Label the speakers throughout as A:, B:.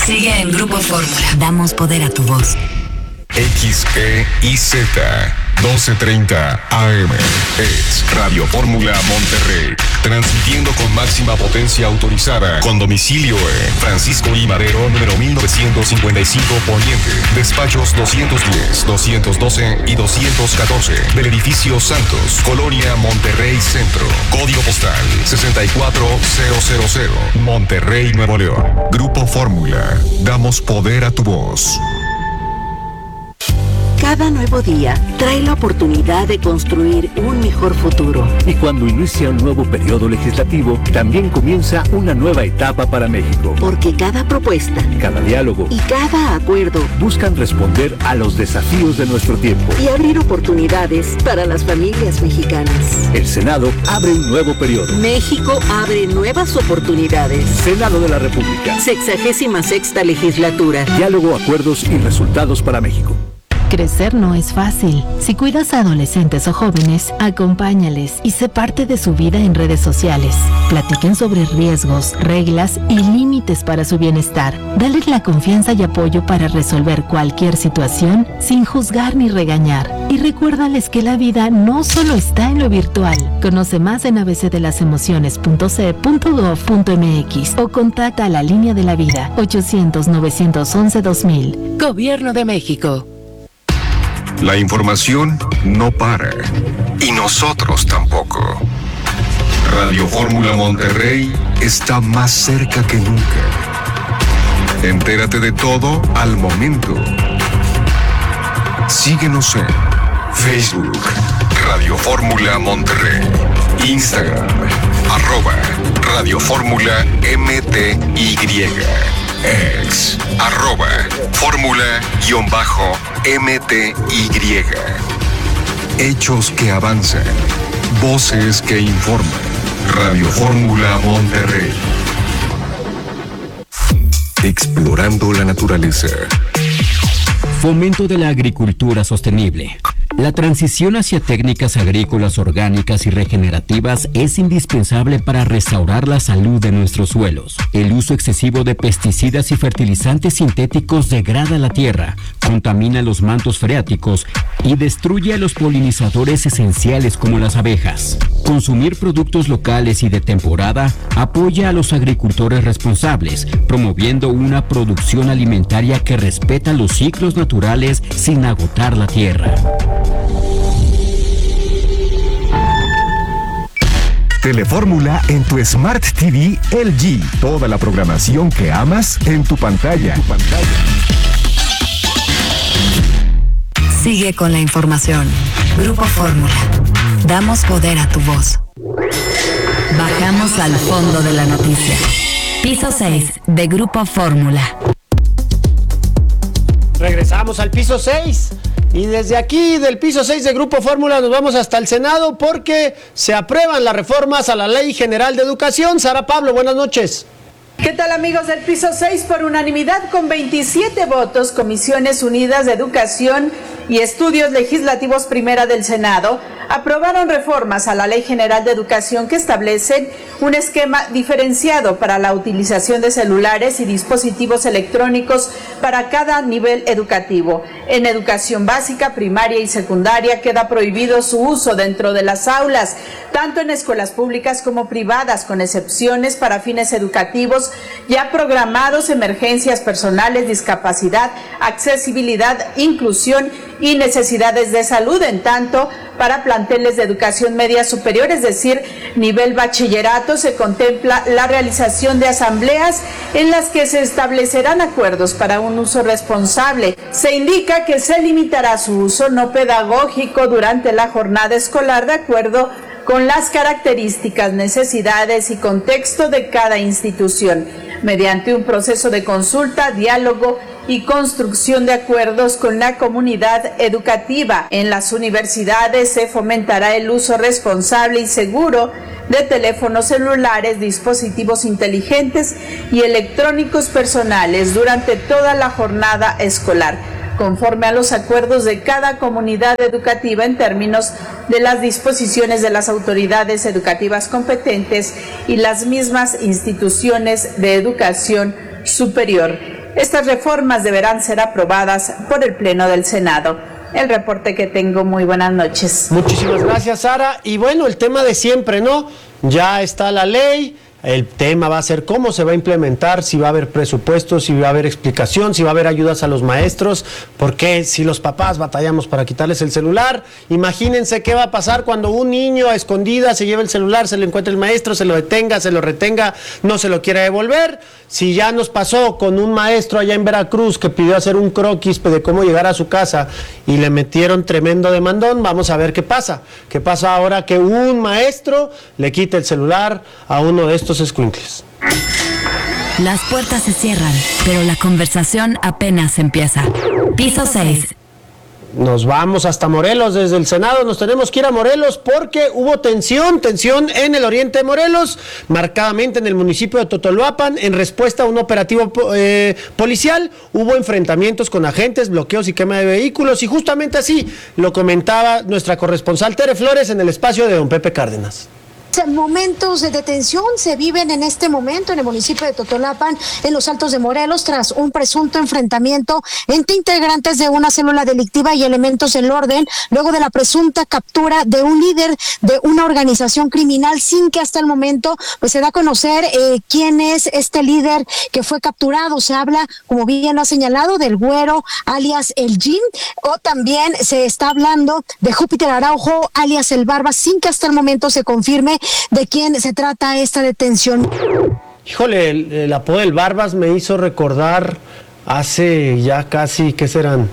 A: Sigue en Grupo Fórmula. Damos poder a tu voz.
B: XEIZ 1230 AM es Radio Fórmula Monterrey, transmitiendo con máxima potencia autorizada, con domicilio en Francisco I. Madero, número 1955 Poniente, despachos 210, 212 y 214 del edificio Santos, Colonia Monterrey Centro, código postal 64000, Monterrey, Nuevo León. Grupo Fórmula, damos poder a tu voz.
C: Cada nuevo día trae la oportunidad de construir un mejor futuro.
D: Y cuando inicia un nuevo periodo legislativo, también comienza una nueva etapa para México.
C: Porque cada propuesta,
D: cada diálogo
C: y cada acuerdo
D: buscan responder a los desafíos de nuestro tiempo
C: y abrir oportunidades para las familias mexicanas.
D: El Senado abre un nuevo periodo.
C: México abre nuevas oportunidades.
D: Senado de la República.
C: 66ª legislatura.
D: Diálogo, acuerdos y resultados para México.
E: Crecer no es fácil. Si cuidas a adolescentes o jóvenes, acompáñales y sé parte de su vida en redes sociales. Platiquen sobre riesgos, reglas y límites para su bienestar. Dales la confianza y apoyo para resolver cualquier situación sin juzgar ni regañar. Y recuérdales que la vida no solo está en lo virtual. Conoce más en abcdelasemociones.ce.gov.mx o contacta a la Línea de la Vida 800-911-2000. Gobierno de México.
B: La información no para. Y nosotros tampoco. Radio Fórmula Monterrey está más cerca que nunca. Entérate de todo al momento. Síguenos en Facebook, Radio Fórmula Monterrey, Instagram, @Radio Fórmula MTY, X, @Fórmula_MTY. Hechos que avanzan, voces que informan. Radio Fórmula Monterrey. Explorando la naturaleza.
F: Fomento de la agricultura sostenible. La transición hacia técnicas agrícolas orgánicas y regenerativas es indispensable para restaurar la salud de nuestros suelos. El uso excesivo de pesticidas y fertilizantes sintéticos degrada la tierra, contamina los mantos freáticos y destruye a los polinizadores esenciales como las abejas. Consumir productos locales y de temporada apoya a los agricultores responsables, promoviendo una producción alimentaria que respeta los ciclos naturales sin agotar la tierra.
G: Telefórmula en tu Smart TV LG. Toda la programación que amas en tu pantalla.
A: Sigue con la información. Grupo Fórmula. Damos poder a tu voz. Bajamos al fondo de la noticia. Piso 6 de Grupo Fórmula.
H: Regresamos al piso 6. Y desde aquí, del piso 6 de Grupo Fórmula, nos vamos hasta el Senado porque se aprueban las reformas a la Ley General de Educación. Sara Pablo, buenas noches.
I: ¿Qué tal, amigos del piso 6? Por unanimidad, con 27 votos, Comisiones Unidas de Educación y Estudios Legislativos Primera del Senado aprobaron reformas a la Ley General de Educación que establecen un esquema diferenciado para la utilización de celulares y dispositivos electrónicos para cada nivel educativo. En educación básica, primaria y secundaria queda prohibido su uso dentro de las aulas, tanto en escuelas públicas como privadas, con excepciones para fines educativos ya programados, emergencias personales, discapacidad, accesibilidad, inclusión y necesidades de salud. En tanto, para planteles de educación media superior, es decir, nivel bachillerato, se contempla la realización de asambleas en las que se establecerán acuerdos para un uso responsable. Se indica que se limitará su uso no pedagógico durante la jornada escolar de acuerdo con las características, necesidades y contexto de cada institución, mediante un proceso de consulta, diálogo y construcción de acuerdos con la comunidad educativa. En las universidades se fomentará el uso responsable y seguro de teléfonos celulares, dispositivos inteligentes y electrónicos personales durante toda la jornada escolar, conforme a los acuerdos de cada comunidad educativa en términos de las disposiciones de las autoridades educativas competentes y las mismas instituciones de educación superior. Estas reformas deberán ser aprobadas por el Pleno del Senado. El reporte que tengo. Muy buenas noches.
H: Muchísimas gracias, Sara. Y bueno, el tema de siempre, ¿no? Ya está la ley. El tema va a ser cómo se va a implementar, si va a haber presupuestos, si va a haber explicación, si va a haber ayudas a los maestros, porque si los papás batallamos para quitarles el celular, imagínense qué va a pasar cuando un niño a escondidas se lleva el celular, se lo encuentra el maestro, se lo detenga, se lo retenga, no se lo quiera devolver. Si ya nos pasó con un maestro allá en Veracruz que pidió hacer un croquis de cómo llegar a su casa y le metieron tremendo demandón, vamos a ver qué pasa. ¿Qué pasa ahora que un maestro le quite el celular a uno de estos escuincles?
A: Las puertas se cierran, pero la conversación apenas empieza. Piso 6.
H: Nos vamos hasta Morelos, desde el Senado nos tenemos que ir a Morelos porque hubo tensión en el oriente de Morelos, marcadamente en el municipio de Totolhuapan, en respuesta a un operativo policial, hubo enfrentamientos con agentes, bloqueos y quema de vehículos, y justamente así lo comentaba nuestra corresponsal Tere Flores en el espacio de don Pepe Cárdenas.
J: Momentos de tensión se viven en este momento en el municipio de Totolhuapan, en los Altos de Morelos, tras un presunto enfrentamiento entre integrantes de una célula delictiva y elementos del orden, luego de la presunta captura de un líder de una organización criminal, sin que hasta el momento pues se da a conocer quién es este líder que fue capturado. Se habla, como bien lo ha señalado, del Güero, alias el Jim, o también se está hablando de Júpiter Araujo, alias el Barba, sin que hasta el momento se confirme de quién se trata esta detención.
H: Híjole, el apodo del Barbas me hizo recordar hace ya casi, ¿qué serán?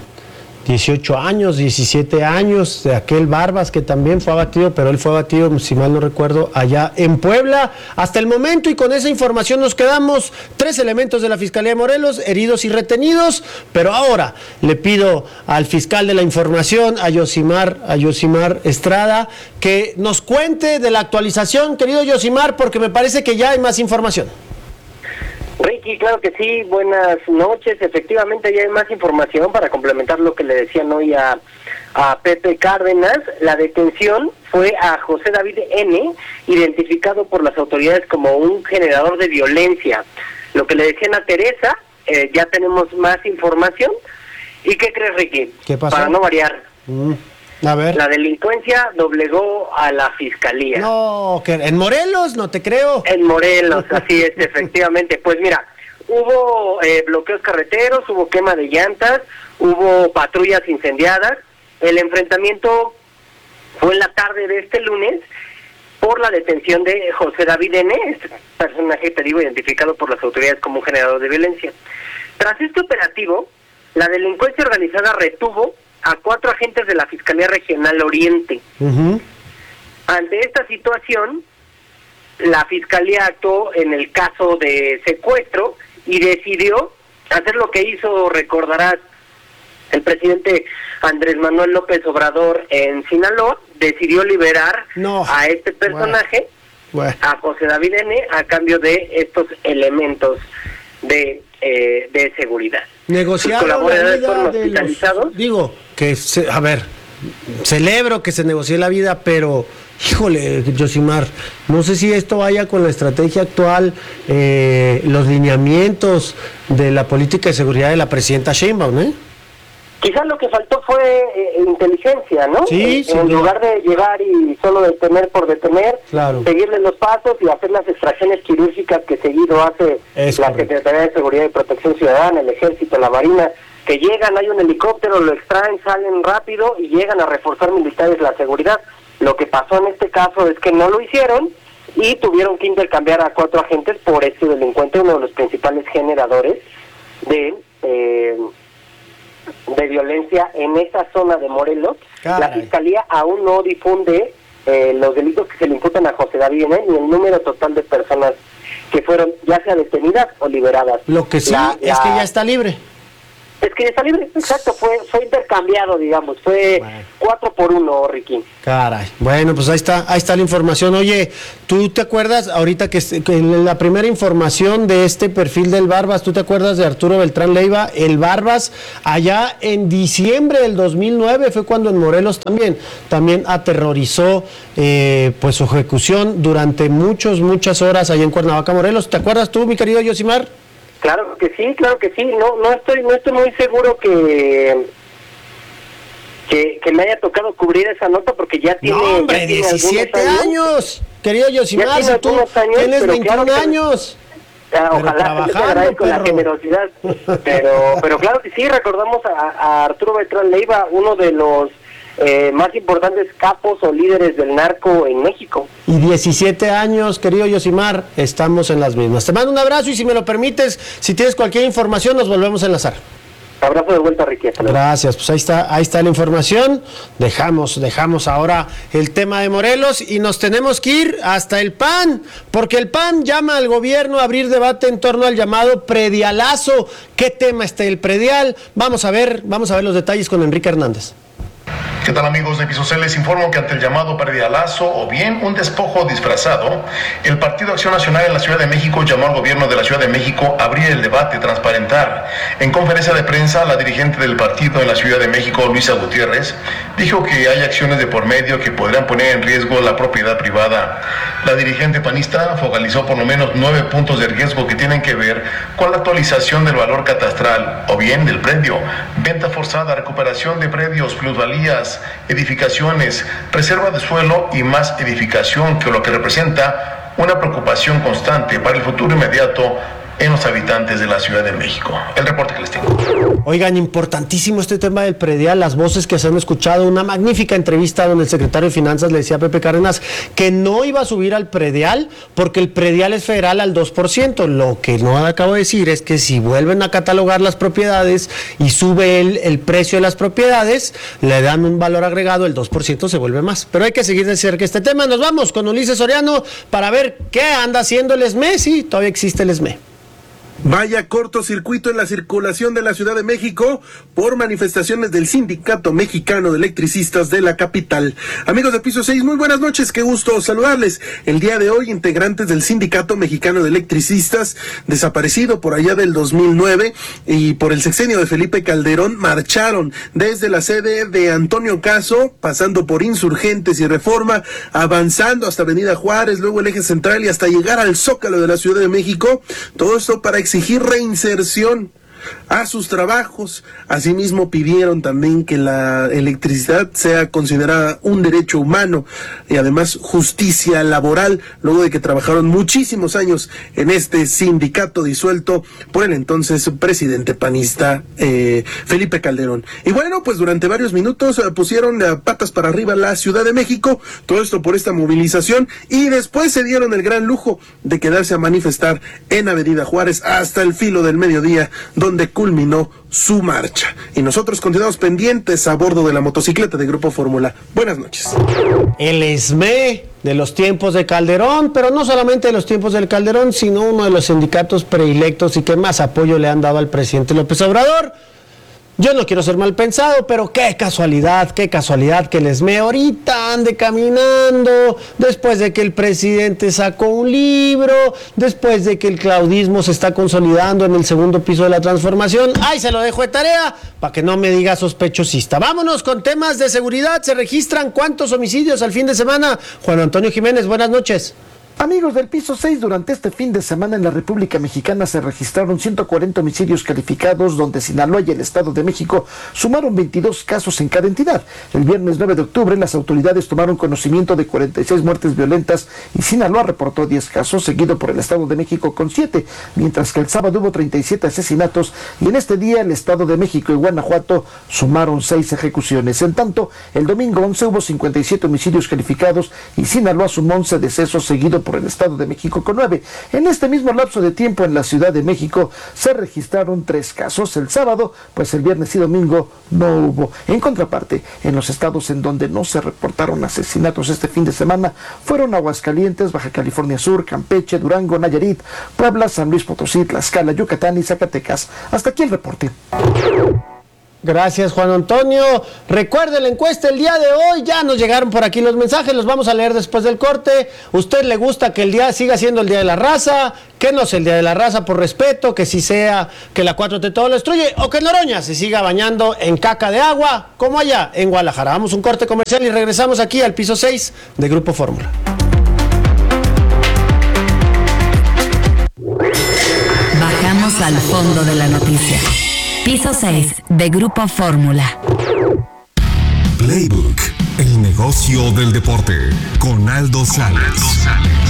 H: 18 años, 17 años, de aquel Barbas que también fue abatido, pero él fue abatido, si mal no recuerdo, allá en Puebla. Hasta el momento, y con esa información nos quedamos, 3 elementos de la Fiscalía de Morelos, heridos y retenidos, pero ahora le pido al fiscal de la información, a Yosimar Estrada, que nos cuente de la actualización, querido Yosimar, porque me parece que ya hay más información.
K: Ricky, claro que sí, buenas noches. Efectivamente ya hay más información para complementar lo que le decían hoy a Pepe Cárdenas. La detención fue a José David N., identificado por las autoridades como un generador de violencia. Lo que le decían a Teresa, ya tenemos más información. ¿Y qué crees, Ricky?
H: ¿Qué pasó?
K: Para no variar.
H: A ver.
K: La delincuencia doblegó a la fiscalía.
H: No, que en Morelos, no te creo.
K: En Morelos, así es, efectivamente. Pues mira, hubo bloqueos carreteros, hubo quema de llantas, hubo patrullas incendiadas. El enfrentamiento fue en la tarde de este lunes por la detención de José David N., este personaje, te digo, identificado por las autoridades como un generador de violencia. Tras este operativo, la delincuencia organizada retuvo a 4 agentes de la Fiscalía Regional Oriente. Ante esta situación, la Fiscalía actuó en el caso de secuestro y decidió hacer lo que hizo, recordarás, el presidente Andrés Manuel López Obrador en Sinaloa. Decidió liberar a este personaje, a José David N., a cambio de estos elementos de seguridad.
H: Negociaron
K: colaboradores
H: la vida
K: fueron
H: de
K: hospitalizados.
H: Digo, que a ver, celebro que se negocie la vida, pero híjole, Yosimar, no sé si esto vaya con la estrategia actual, los lineamientos de la política de seguridad de la presidenta Sheinbaum, ¿eh?
K: Quizás lo que faltó fue inteligencia, ¿no?
H: Sí,
K: en lugar de llegar y solo detener por detener,
H: claro,
K: seguirle los pasos y hacer las extracciones quirúrgicas que seguido hace la Secretaría de Seguridad y Protección Ciudadana, el Ejército, la Marina, que llegan, hay un helicóptero, lo extraen, salen rápido y llegan a reforzar militares la seguridad. Lo que pasó en este caso es que no lo hicieron y tuvieron que intercambiar a 4 agentes por este delincuente, uno de los principales generadores de violencia en esa zona de Morelos. Caray. La Fiscalía aún no difunde los delitos que se le imputan a José David N., ni el número total de personas que fueron ya sea detenidas o liberadas.
H: Lo que sí es que ya está libre.
K: Es que ya está libre, exacto, fue intercambiado, digamos, fue 4 por 1, Ricky.
H: Caray, bueno, pues ahí está la información. Oye, ¿tú te acuerdas ahorita que en la primera información de este perfil del Barbas, tú te acuerdas de Arturo Beltrán Leiva? El Barbas, allá en diciembre del 2009, fue cuando en Morelos también aterrorizó pues su ejecución durante muchas horas allá en Cuernavaca, Morelos. ¿Te acuerdas tú, mi querido Yosimar?
K: Claro que sí. No estoy muy seguro que me haya tocado cubrir esa nota porque ya tiene...
H: No, hombre, 17 años, querido Yosimar, si tú tienes 21 años.
K: Ojalá, te agradezco la generosidad, pero claro que sí, recordamos a Arturo Beltrán Leiva, uno de los más importantes capos o líderes del narco en México.
H: Y 17 años, querido Yosimar, estamos en las mismas. Te mando un abrazo y si me lo permites, si tienes cualquier información, nos volvemos a enlazar.
K: Abrazo de vuelta, Ricky.
H: Gracias, pues ahí está la información. Dejamos ahora el tema de Morelos y nos tenemos que ir hasta el PAN, porque el PAN llama al gobierno a abrir debate en torno al llamado predialazo. ¿Qué tema está el predial? Vamos a ver los detalles con Enrique Hernández.
L: ¿Qué tal, amigos de Piso 6? Les informo que ante el llamado predialazo o bien un despojo disfrazado, el Partido Acción Nacional en la Ciudad de México llamó al gobierno de la Ciudad de México a abrir el debate, transparentar. En conferencia de prensa, la dirigente del partido en la Ciudad de México, Luisa Gutiérrez, dijo que hay acciones de por medio que podrían poner en riesgo la propiedad privada. La dirigente panista focalizó por lo menos 9 puntos de riesgo que tienen que ver con la actualización del valor catastral o bien del predio, venta forzada, recuperación de predios, plusvalías, edificaciones, reserva de suelo y más edificación, que lo que representa una preocupación constante para el futuro inmediato en los habitantes de la Ciudad de México. El reporte que les tengo.
H: Oigan, importantísimo este tema del predial, las voces que se han escuchado, una magnífica entrevista donde el secretario de Finanzas le decía a Pepe Cárdenas que no iba a subir al predial porque el predial es federal al 2%. Lo que no acabo de decir es que si vuelven a catalogar las propiedades y sube el precio de las propiedades, le dan un valor agregado, el 2% se vuelve más. Pero hay que seguir de cerca este tema. Nos vamos con Ulises Soriano para ver qué anda haciendo el SME. Sí, todavía existe el SME.
M: Vaya cortocircuito en la circulación de la Ciudad de México por manifestaciones del Sindicato Mexicano de Electricistas de la capital. Amigos de Piso 6, muy buenas noches, qué gusto saludarles. El día de hoy, integrantes del Sindicato Mexicano de Electricistas, desaparecido por allá del 2009 y por el sexenio de Felipe Calderón, marcharon desde la sede de Antonio Caso, pasando por Insurgentes y Reforma, avanzando hasta Avenida Juárez, luego el Eje Central y hasta llegar al Zócalo de la Ciudad de México. Todo esto para exigir reinserción a sus trabajos. Asimismo pidieron también que la electricidad sea considerada un derecho humano y además justicia laboral, luego de que trabajaron muchísimos años en este sindicato disuelto por el entonces presidente panista Felipe Calderón. Y bueno, pues durante varios minutos pusieron patas para arriba la Ciudad de México, todo esto por esta movilización, y después se dieron el gran lujo de quedarse a manifestar en Avenida Juárez hasta el filo del mediodía, donde culminó su marcha. Y nosotros continuamos pendientes a bordo de la motocicleta de Grupo Fórmula. Buenas noches.
H: El SME de los tiempos de Calderón, pero no solamente de los tiempos del Calderón, sino uno de los sindicatos predilectos y que más apoyo le han dado al presidente López Obrador. Yo no quiero ser mal pensado, pero qué casualidad que el SME ahorita ande caminando, después de que el presidente sacó un libro, después de que el claudismo se está consolidando en el segundo piso de la transformación. ¡Ay, se lo dejo de tarea! Para que no me diga sospechosista. Vámonos con temas de seguridad. ¿Se registran cuántos homicidios al fin de semana? Juan Antonio Jiménez, buenas noches.
N: Amigos del Piso 6, durante este fin de semana en la República Mexicana se registraron 140 homicidios calificados, donde Sinaloa y el Estado de México sumaron 22 casos en cada entidad. El viernes 9 de octubre las autoridades tomaron conocimiento de 46 muertes violentas y Sinaloa reportó 10 casos, seguido por el Estado de México con 7, mientras que el sábado hubo 37 asesinatos y en este día el Estado de México y Guanajuato sumaron 6 ejecuciones. En tanto, el domingo 11 hubo 57 homicidios calificados y Sinaloa sumó 11 decesos, seguido por el Estado de México con 9. En este mismo lapso de tiempo en la Ciudad de México se registraron 3 casos el sábado, pues el viernes y domingo no hubo. En contraparte, en los estados en donde no se reportaron asesinatos este fin de semana fueron Aguascalientes, Baja California Sur, Campeche, Durango, Nayarit, Puebla, San Luis Potosí, Tlaxcala, Yucatán y Zacatecas. Hasta aquí el reporte.
H: Gracias, Juan Antonio. Recuerde la encuesta el día de hoy. Ya nos llegaron por aquí los mensajes, los vamos a leer después del corte. ¿Usted le gusta que el día siga siendo el Día de la Raza? Que no sea el Día de la Raza por respeto, que sí sea que la 4T todo lo destruye, o que Noroña se siga bañando en caca de agua, como allá en Guadalajara. Vamos a un corte comercial y regresamos aquí al Piso 6 de Grupo Fórmula.
A: Bajamos Bajamos al fondo de la noticia. Piso 6 de Grupo Fórmula.
B: Playbook, el negocio del deporte, con Aldo Sales.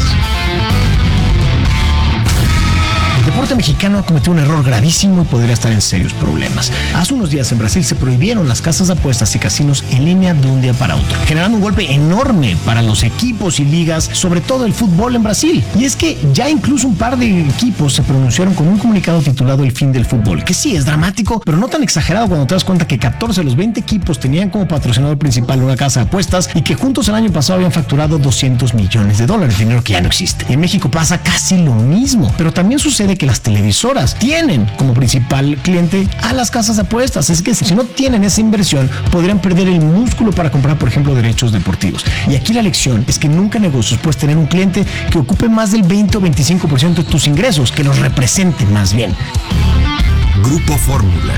O: El deporte mexicano ha cometido un error gravísimo y podría estar en serios problemas. Hace unos días en Brasil se prohibieron las casas de apuestas y casinos en línea de un día para otro, generando un golpe enorme para los equipos y ligas, sobre todo el fútbol en Brasil. Y es que ya incluso un par de equipos se pronunciaron con un comunicado titulado El fin del fútbol, que sí es dramático, pero no tan exagerado cuando te das cuenta que 14 de los 20 equipos tenían como patrocinador principal una casa de apuestas y que juntos el año pasado habían facturado $200 millones, dinero que ya no existe. En México pasa casi lo mismo, pero también sucede que las televisoras tienen como principal cliente a las casas de apuestas. Es que si no tienen esa inversión, podrían perder el músculo para comprar, por ejemplo, derechos deportivos. Y aquí la lección es que nunca en negocios puedes tener un cliente que ocupe más del 20 o 25% de tus ingresos, que los represente más bien.
B: Grupo Fórmula.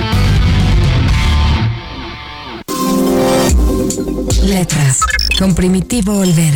A: Letras con Primitivo Olvera.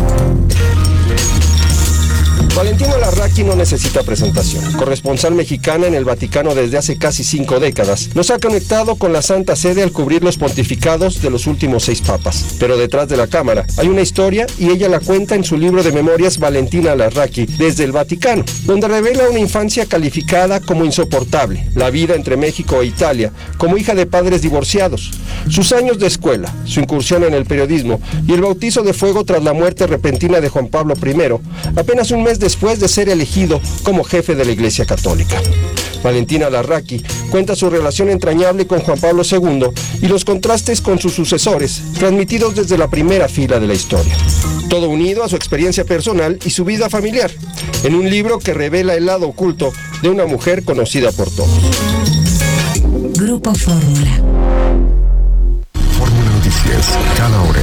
P: Valentina Larraqui no necesita presentación. Corresponsal mexicana en el Vaticano desde hace casi 5 décadas, nos ha conectado con la Santa Sede al cubrir los pontificados de los últimos 6 papas. Pero detrás de la cámara hay una historia y ella la cuenta en su libro de memorias Valentina Larraqui desde el Vaticano, donde revela una infancia calificada como insoportable, la vida entre México e Italia, como hija de padres divorciados, sus años de escuela, su incursión en el periodismo y el bautizo de fuego tras la muerte repentina de Juan Pablo I, apenas un mes después de ser elegido como jefe de la Iglesia Católica. Valentina Larraqui cuenta su relación entrañable con Juan Pablo II y los contrastes con sus sucesores, transmitidos desde la primera fila de la historia. Todo unido a su experiencia personal y su vida familiar, en un libro que revela el lado oculto de una mujer conocida por todos.
A: Grupo Fórmula.
B: Fórmula Noticias, cada hora.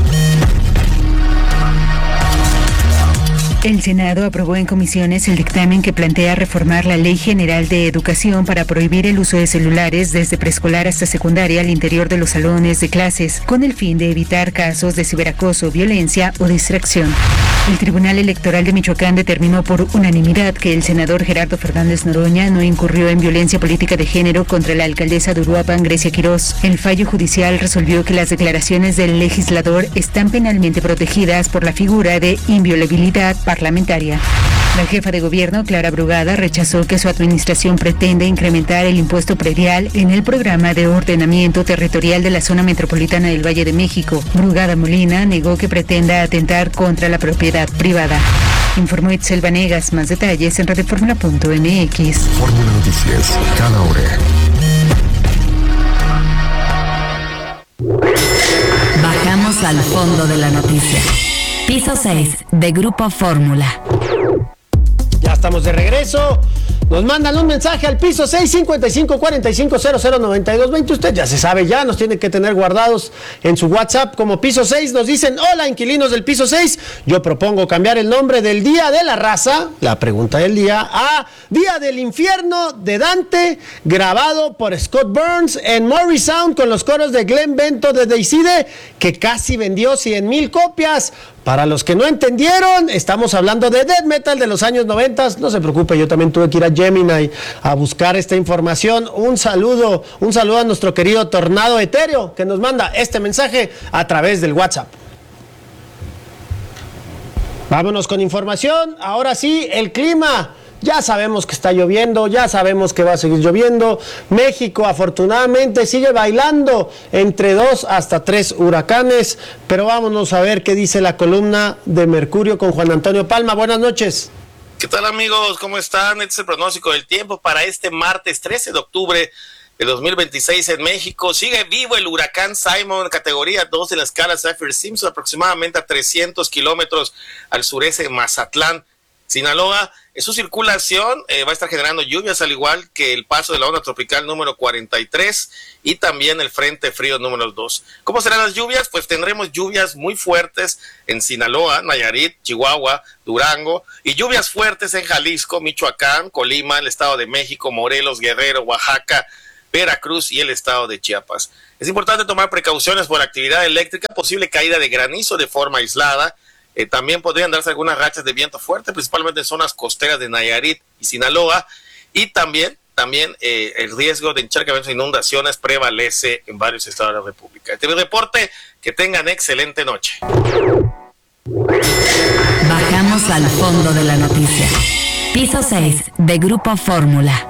Q: El Senado aprobó en comisiones el dictamen que plantea reformar la Ley General de Educación para prohibir el uso de celulares desde preescolar hasta secundaria al interior de los salones de clases, con el fin de evitar casos de ciberacoso, violencia o distracción. El Tribunal Electoral de Michoacán determinó por unanimidad que el senador Gerardo Fernández Noroña no incurrió en violencia política de género contra la alcaldesa de Uruapan, Grecia Quirós. El fallo judicial resolvió que las declaraciones del legislador están penalmente protegidas por la figura de inviolabilidad parlamentaria. La jefa de gobierno, Clara Brugada, rechazó que su administración pretende incrementar el impuesto predial en el programa de ordenamiento territorial de la zona metropolitana del Valle de México. Brugada Molina negó que pretenda atentar contra la propiedad privada. Informó Itzel Vanegas. Más detalles en radioformula.mx.
B: Fórmula Noticias, cada hora.
A: Bajamos al fondo de la noticia. Piso 6 de Grupo Fórmula.
H: Ya estamos de regreso. Nos mandan un mensaje al piso 6 55 45 00 92 20. Usted ya se sabe, ya nos tiene que tener guardados en su WhatsApp como piso 6. Nos dicen: hola, inquilinos del piso 6. Yo propongo cambiar el nombre del Día de la Raza, la pregunta del día, a Día del Infierno de Dante, grabado por Scott Burns en Morrisound con los coros de Glenn Bento de Deicide, que casi vendió 100,000 copias. Para los que no entendieron, estamos hablando de death metal de los años 90. No se preocupe, yo también tuve que ir a Gemini a buscar esta información. Un saludo a nuestro querido Tornado Etéreo, que nos manda este mensaje a través del WhatsApp. Vámonos con información. Ahora sí, el clima. Ya sabemos que está lloviendo, ya sabemos que va a seguir lloviendo. México afortunadamente sigue bailando entre 2 hasta 3 huracanes, pero vámonos a ver qué dice la columna de Mercurio con Juan Antonio Palma. Buenas noches.
R: ¿Qué tal, amigos? ¿Cómo están? Este es el pronóstico del tiempo para este martes 13 de octubre de 2026 en México. Sigue vivo el huracán Simon, categoría 2 de la escala Saffir-Simpson, aproximadamente a 300 kilómetros al sureste de Mazatlán, Sinaloa. Su circulación va a estar generando lluvias, al igual que el paso de la onda tropical número 43 y también el frente frío número 2. ¿Cómo serán las lluvias? Pues tendremos lluvias muy fuertes en Sinaloa, Nayarit, Chihuahua, Durango, y lluvias fuertes en Jalisco, Michoacán, Colima, el Estado de México, Morelos, Guerrero, Oaxaca, Veracruz y el estado de Chiapas. Es importante tomar precauciones por actividad eléctrica, posible caída de granizo de forma aislada. También podrían darse algunas rachas de viento fuerte, principalmente en zonas costeras de Nayarit y Sinaloa. y también el riesgo de encharcamientos e inundaciones prevalece en varios estados de la República. Este es el reporte, que tengan excelente noche.
A: Bajamos al fondo de la noticia. Piso 6 de Grupo Fórmula.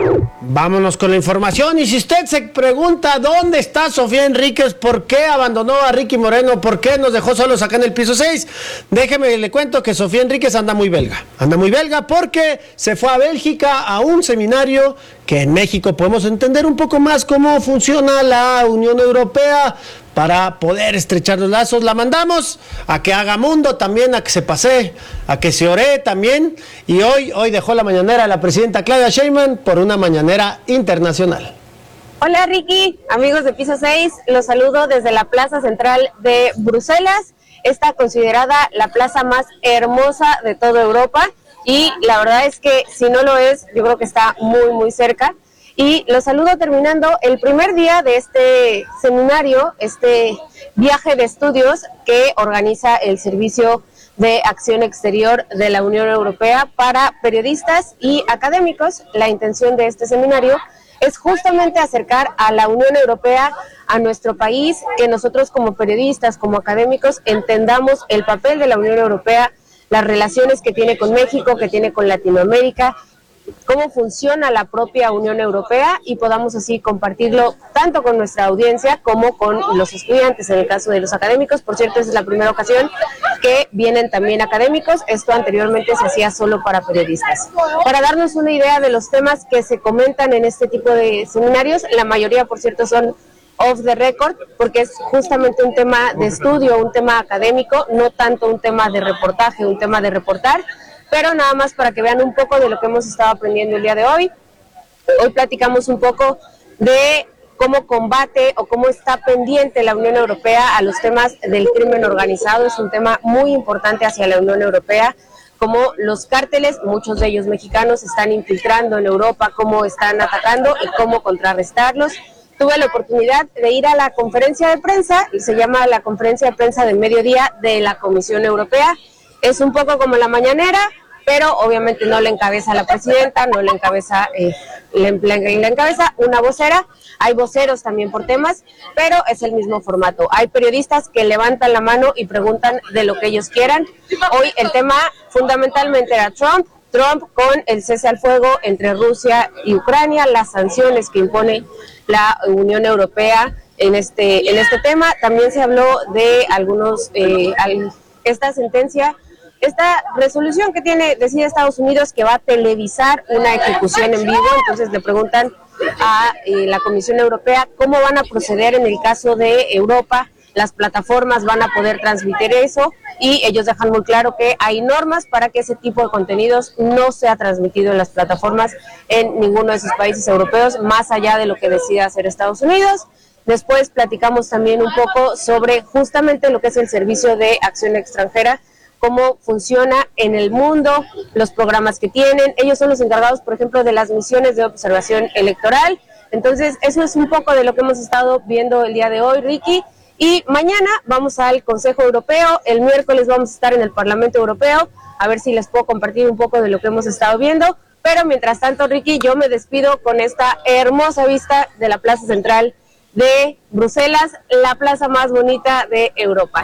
H: Vámonos con la información. Y si usted se pregunta dónde está Sofía Enríquez, por qué abandonó a Ricky Moreno, por qué nos dejó solos acá en el piso 6, déjeme le cuento que Sofía Enríquez anda muy belga. Anda muy belga porque se fue a Bélgica a un seminario que en México podemos entender un poco más cómo funciona la Unión Europea. Para poder estrechar los lazos, la mandamos a que haga mundo también, a que se pasee, a que se oree también. Y hoy dejó la mañanera la presidenta Claudia Sheinbaum por una mañanera internacional.
S: Hola Ricky, amigos de Piso 6, los saludo desde la Plaza Central de Bruselas. Está considerada la plaza más hermosa de toda Europa y la verdad es que si no lo es, yo creo que está muy muy cerca. Y los saludo terminando el primer día de este seminario, este viaje de estudios que organiza el Servicio de Acción Exterior de la Unión Europea para periodistas y académicos. La intención de este seminario es justamente acercar a la Unión Europea a nuestro país, que nosotros como periodistas, como académicos, entendamos el papel de la Unión Europea, las relaciones que tiene con México, que tiene con Latinoamérica, cómo funciona la propia Unión Europea y podamos así compartirlo tanto con nuestra audiencia como con los estudiantes, en el caso de los académicos. Por cierto, esa es la primera ocasión que vienen también académicos. Esto anteriormente se hacía solo para periodistas. Para darnos una idea de los temas que se comentan en este tipo de seminarios, la mayoría, por cierto, son off the record, porque es justamente un tema de estudio, un tema académico, no tanto un tema de reportaje, un tema de reportar. Pero nada más para que vean un poco de lo que hemos estado aprendiendo el día de hoy. Hoy platicamos un poco de cómo combate o cómo está pendiente la Unión Europea a los temas del crimen organizado. Es un tema muy importante hacia la Unión Europea, cómo los cárteles, muchos de ellos mexicanos, están infiltrando en Europa, cómo están atacando y cómo contrarrestarlos. Tuve la oportunidad de ir a la conferencia de prensa, y se llama la conferencia de prensa del mediodía de la Comisión Europea. Es un poco como la mañanera, pero obviamente no le encabeza la presidenta, no le encabeza, le encabeza una vocera. Hay voceros también por temas, pero es el mismo formato. Hay periodistas que levantan la mano y preguntan de lo que ellos quieran. Hoy el tema fundamentalmente era Trump con el cese al fuego entre Rusia y Ucrania, las sanciones que impone la Unión Europea en este tema. También se habló de esta sentencia, esta resolución que decide Estados Unidos, que va a televisar una ejecución en vivo. Entonces le preguntan a la Comisión Europea cómo van a proceder en el caso de Europa. Las plataformas van a poder transmitir eso y ellos dejan muy claro que hay normas para que ese tipo de contenidos no sea transmitido en las plataformas en ninguno de esos países europeos, más allá de lo que decida hacer Estados Unidos. Después platicamos también un poco sobre justamente lo que es el Servicio de Acción Extranjera, cómo funciona en el mundo, los programas que tienen. Ellos son los encargados, por ejemplo, de las misiones de observación electoral. Entonces, eso es un poco de lo que hemos estado viendo el día de hoy, Ricky. Y mañana vamos al Consejo Europeo, el miércoles vamos a estar en el Parlamento Europeo, a ver si les puedo compartir un poco de lo que hemos estado viendo. Pero mientras tanto, Ricky, yo me despido con esta hermosa vista de la Plaza Central de Bruselas, la plaza más bonita de Europa.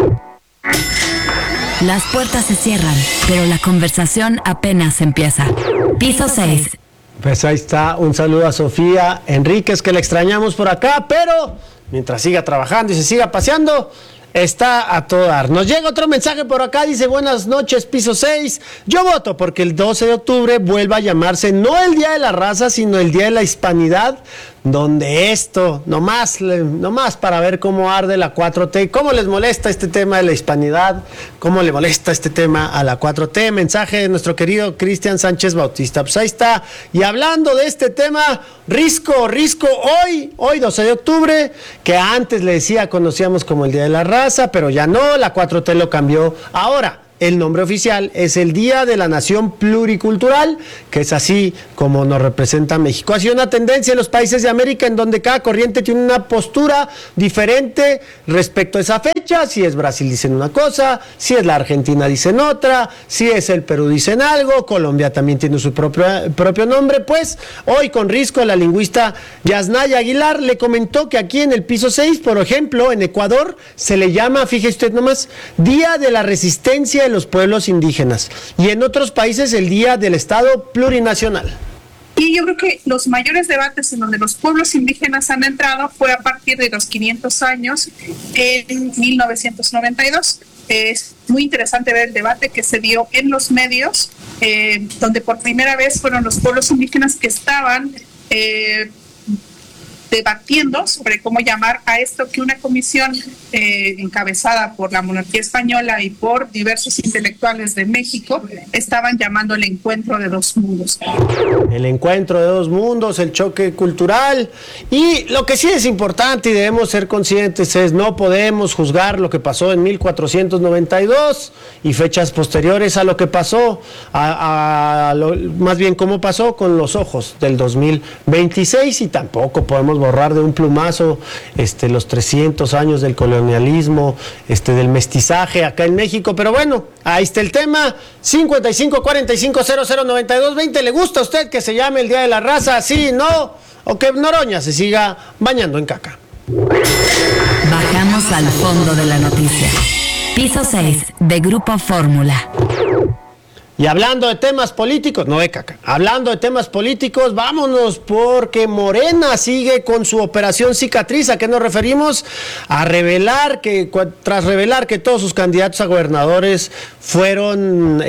A: Las puertas se cierran, pero la conversación apenas empieza. Piso 6.
H: Pues ahí está, un saludo a Sofía Enríquez, que la extrañamos por acá, pero mientras siga trabajando y se siga paseando, está a todo dar. Nos llega otro mensaje por acá, dice: buenas noches, Piso 6. Yo voto porque el 12 de octubre vuelva a llamarse no el Día de la Raza, sino el Día de la Hispanidad, donde esto, nomás para ver cómo arde la 4T, cómo les molesta este tema de la hispanidad, cómo le molesta este tema a la 4T. Mensaje de nuestro querido Cristian Sánchez Bautista. Pues ahí está. Y hablando de este tema, Risco, hoy 12 de octubre, que antes conocíamos como el Día de la Raza, pero ya no, la 4T lo cambió. Ahora, el nombre oficial es el Día de la Nación Pluricultural, que es así como nos representa México. Ha sido una tendencia en los países de América en donde cada corriente tiene una postura diferente respecto a esa fecha. Si es Brasil dicen una cosa, si es la Argentina dicen otra, si es el Perú dicen algo, Colombia también tiene su propio nombre. Pues hoy con Risco, la lingüista Yasnaya Aguilar le comentó que aquí en el piso 6, por ejemplo, en Ecuador, se le llama, fíjese usted nomás, Día de la Resistencia de los Pueblos Indígenas, y en otros países el Día del Estado Plurinacional.
T: Y yo creo que los mayores debates en donde los pueblos indígenas han entrado fue a partir de los 500 años, en 1992. Es muy interesante ver el debate que se dio en los medios, donde por primera vez fueron los pueblos indígenas que estaban debatiendo sobre cómo llamar a esto que una comisión encabezada por la monarquía española y por diversos intelectuales de México estaban llamando el encuentro de dos mundos.
H: El encuentro de dos mundos, el choque cultural. Y lo que sí es importante y debemos ser conscientes es no podemos juzgar lo que pasó en 1492 y fechas posteriores a lo que pasó, más bien cómo pasó con los ojos del 2026, y tampoco podemos borrar de un plumazo los 300 años del colonialismo, del mestizaje acá en México. Pero bueno, ahí está el tema. 5545009220. ¿Le gusta a usted que se llame el Día de la Raza? ¿Sí, no? ¿O que Noroña se siga bañando en caca?
A: Bajamos al fondo de la noticia. Piso 6 de Grupo Fórmula.
H: Y hablando de temas políticos, no de caca, hablando de temas políticos, vámonos, porque Morena sigue con su operación cicatriz. ¿A qué nos referimos? A revelar que, tras revelar que todos sus candidatos a gobernadores fueron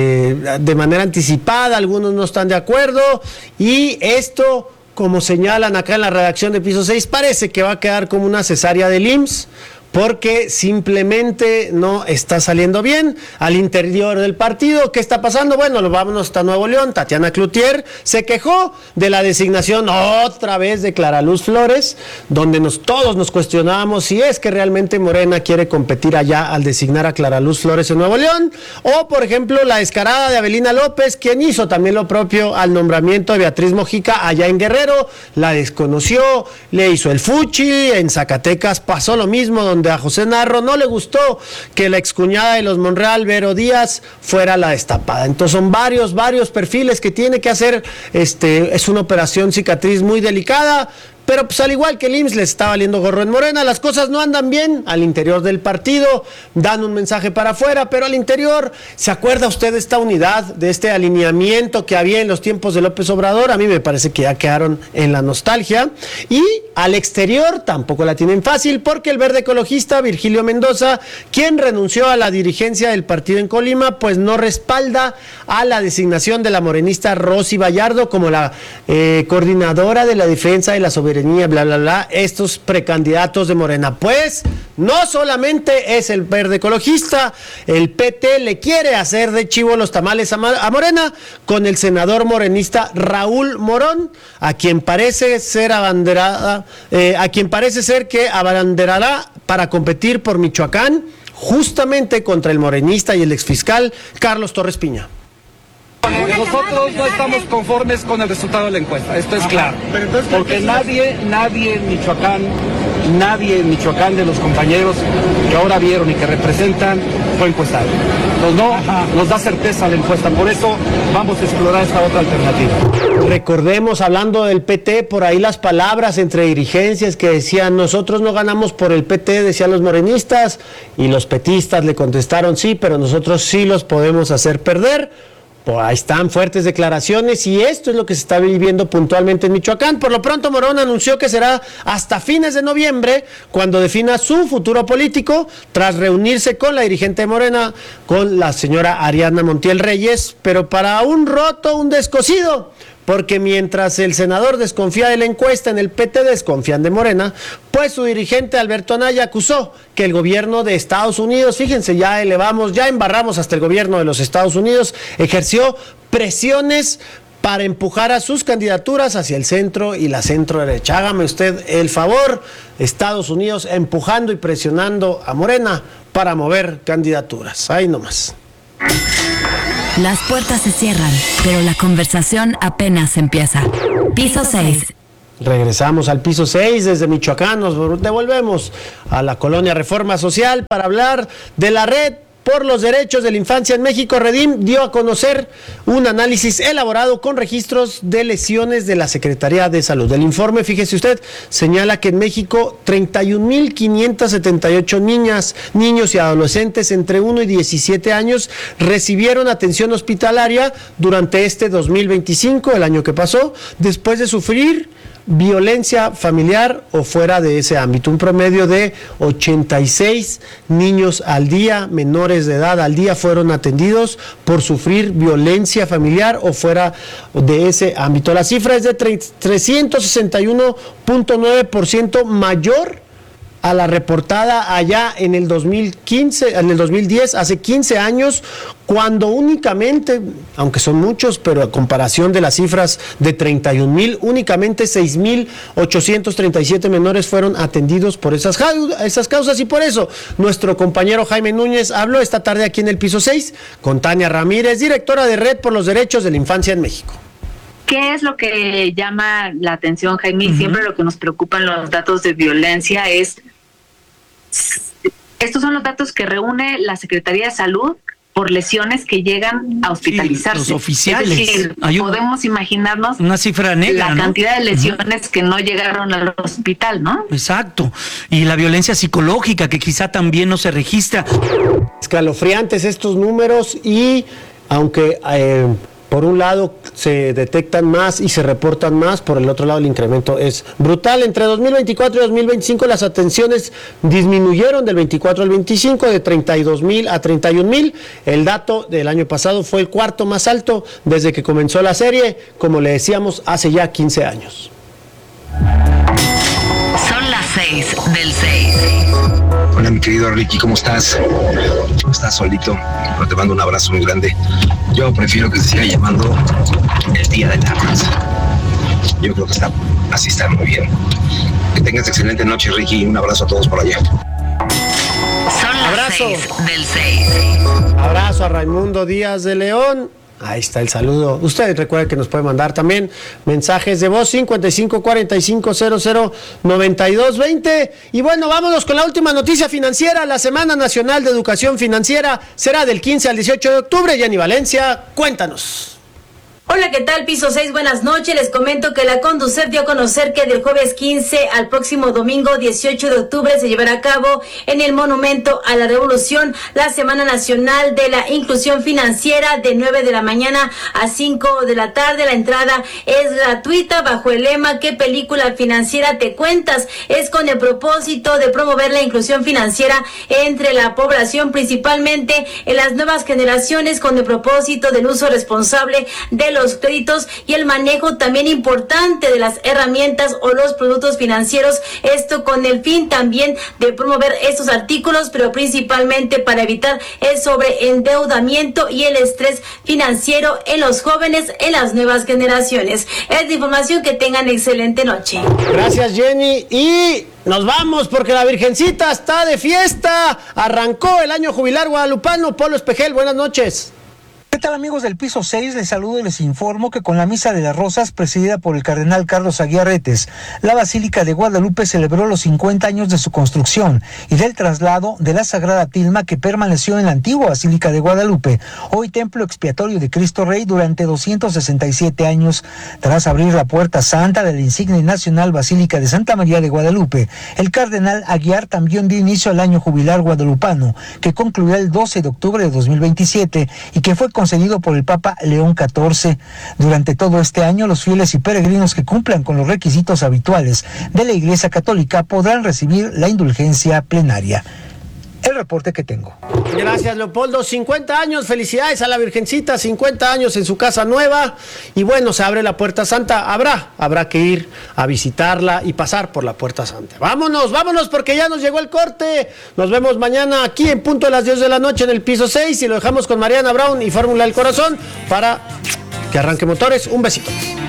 H: de manera anticipada, algunos no están de acuerdo, y esto, como señalan acá en la redacción de Piso 6, parece que va a quedar como una cesárea del IMSS, porque simplemente no está saliendo bien al interior del partido. ¿Qué está pasando? Bueno, vámonos hasta Nuevo León. Tatiana Cloutier se quejó de la designación otra vez de Clara Luz Flores, donde todos nos cuestionábamos si es que realmente Morena quiere competir allá al designar a Clara Luz Flores en Nuevo León. O, por ejemplo, la descarada de Avelina López, quien hizo también lo propio al nombramiento de Beatriz Mojica allá en Guerrero. La desconoció, le hizo el fuchi. En Zacatecas pasó lo mismo, donde a José Narro no le gustó que la excuñada de los Monreal, Vero Díaz, fuera la destapada. Entonces son varios perfiles que tiene que hacer. Es una operación cicatriz muy delicada, pero pues al igual que el IMSS les está valiendo gorro en Morena, las cosas no andan bien al interior del partido, dan un mensaje para afuera, pero al interior, ¿se acuerda usted de esta unidad, de este alineamiento que había en los tiempos de López Obrador? A mí me parece que ya quedaron en la nostalgia. Y al exterior tampoco la tienen fácil, porque el verde ecologista Virgilio Mendoza, quien renunció a la dirigencia del partido en Colima, pues no respalda a la designación de la morenista Rosy Vallardo como la coordinadora de la defensa de la soberanía, bla, bla, bla, estos precandidatos de Morena. Pues no solamente es el verde ecologista, el PT le quiere hacer de chivo los tamales a Morena con el senador morenista Raúl Morón, a quien parece ser que abanderará para competir por Michoacán, justamente contra el morenista y el exfiscal Carlos Torres Piña.
U: Nosotros no estamos conformes con el resultado de la encuesta, esto es claro, porque nadie en Michoacán de los compañeros que ahora vieron y que representan fue encuestado. Entonces no nos da certeza la encuesta, por eso vamos a explorar esta otra alternativa.
H: Recordemos, hablando del PT, por ahí las palabras entre dirigencias que decían: nosotros no ganamos por el PT, decían los morenistas, y los petistas le contestaron: sí, pero nosotros sí los podemos hacer perder. Pues ahí están fuertes declaraciones, y esto es lo que se está viviendo puntualmente en Michoacán. Por lo pronto, Morón anunció que será hasta fines de noviembre cuando defina su futuro político, tras reunirse con la dirigente de Morena, con la señora Ariadna Montiel Reyes, pero para un roto, un descosido. Porque mientras el senador desconfía de la encuesta, en el PT desconfían de Morena, pues su dirigente Alberto Anaya acusó que el gobierno de Estados Unidos, fíjense, ya embarramos hasta el gobierno de los Estados Unidos, ejerció presiones para empujar a sus candidaturas hacia el centro y la centro derecha. Hágame usted el favor, Estados Unidos empujando y presionando a Morena para mover candidaturas. Ahí nomás.
A: Las puertas se cierran, pero la conversación apenas empieza. Piso 6.
H: Regresamos al piso 6 desde Michoacán, nos devolvemos a la colonia Reforma Social para hablar de la Red por los Derechos de la Infancia en México. Redim dio a conocer un análisis elaborado con registros de lesiones de la Secretaría de Salud. El informe, fíjese usted, señala que en México 31.578 niños y adolescentes entre 1 y 17 años recibieron atención hospitalaria durante este 2025, el año que pasó, después de sufrir violencia familiar o fuera de ese ámbito. Un promedio de 86 niños al día, menores de edad al día, fueron atendidos por sufrir violencia familiar o fuera de ese ámbito. La cifra es de 361.9% mayor a la reportada allá en el 2010, hace 15 años, cuando únicamente, aunque son muchos, pero a comparación de las cifras de 31,000, únicamente 6,837 menores fueron atendidos por esas causas, y por eso nuestro compañero Jaime Núñez habló esta tarde aquí en el piso 6 con Tania Ramírez, directora de Red por los Derechos de la Infancia en México.
C: ¿Qué es lo que llama la atención, Jaime? Y siempre lo que nos preocupan los datos de violencia es... Estos son los datos que reúne la Secretaría de Salud por lesiones que llegan a hospitalizarse.
V: Los oficiales.
C: Es decir, podemos imaginarnos
V: una cifra negra,
C: la
V: ¿no?
C: cantidad de lesiones que no llegaron al hospital, ¿no?
V: Exacto. Y la violencia psicológica, que quizá también no se registra.
H: Escalofriantes estos números, y aunque por un lado se detectan más y se reportan más, por el otro lado el incremento es brutal. Entre 2024 y 2025 las atenciones disminuyeron del 24 al 25, de 32,000 a 31,000. El dato del año pasado fue el cuarto más alto desde que comenzó la serie, como le decíamos, hace ya 15 años.
A: Son las 6 del 6.
W: Hola, mi querido Ricky, ¿cómo estás? ¿Estás solito? Pero te mando un abrazo muy grande. Yo prefiero que se siga llamando el Día de la Raza. Yo creo que así está muy bien. Que tengas excelente noche, Ricky, y un abrazo a todos por allá.
A: Son las 6 del 6.
H: Abrazo a Raimundo Díaz de León. Ahí está el saludo. Ustedes recuerden que nos pueden mandar también mensajes de voz 5545009220. Y bueno, vámonos con la última noticia financiera. La Semana Nacional de Educación Financiera será del 15 al 18 de octubre. Jenny Valencia, cuéntanos.
X: Hola, ¿qué tal? Piso 6, buenas noches. Les comento que la Conducef dio a conocer que del jueves 15 al próximo domingo 18 de octubre se llevará a cabo en el Monumento a la Revolución la Semana Nacional de la Inclusión Financiera de 9 de la mañana a 5 de la tarde. La entrada es gratuita bajo el lema ¿Qué película financiera te cuentas? Es con el propósito de promover la inclusión financiera entre la población, principalmente en las nuevas generaciones, con el propósito del uso responsable de los créditos y el manejo también importante de las herramientas o los productos financieros, esto con el fin también de promover estos artículos, pero principalmente para evitar el sobreendeudamiento y el estrés financiero en los jóvenes, en las nuevas generaciones. Es de información, que tengan excelente noche.
H: Gracias, Jenny, y nos vamos porque la Virgencita está de fiesta. Arrancó el año jubilar guadalupano. Polo Espejel, buenas noches.
Y: ¿Qué tal, amigos del piso 6? Les saludo y les informo que con la Misa de las Rosas, presidida por el cardenal Carlos Aguiarretes, la Basílica de Guadalupe celebró los 50 años de su construcción y del traslado de la Sagrada Tilma, que permaneció en la antigua Basílica de Guadalupe, hoy templo expiatorio de Cristo Rey, durante 267 años. Tras abrir la puerta santa de la insignia y nacional Basílica de Santa María de Guadalupe, el cardenal Aguiar también dio inicio al año jubilar guadalupano, que concluyó el 12 de octubre de 2027 y que fue concedido por el Papa León XIV. Durante todo este año, los fieles y peregrinos que cumplan con los requisitos habituales de la Iglesia Católica podrán recibir la indulgencia plenaria. El reporte que tengo.
H: Gracias, Leopoldo. 50 años, felicidades a la Virgencita, 50 años en su casa nueva. Y bueno, se abre la Puerta Santa. Habrá que ir a visitarla y pasar por la Puerta Santa. Vámonos porque ya nos llegó el corte. Nos vemos mañana aquí en punto de las 10 de la noche en el piso 6 y lo dejamos con Mariana Brown y Fórmula del Corazón para que arranque motores. Un besito.